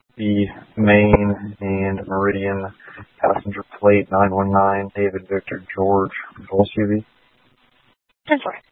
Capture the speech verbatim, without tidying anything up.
the main and Meridian passenger plate nine one nine, David Victor George, Golf U V. ten four.